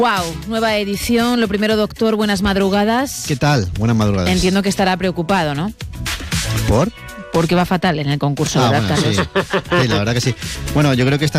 Wow, nueva edición. Lo primero, doctor, buenas madrugadas. ¿Qué tal? Buenas madrugadas. Entiendo que estará preocupado, ¿no? ¿Por? Porque va fatal en el concurso, ¿verdad, bueno, Carlos? sí, la verdad que sí. Bueno, yo creo que esta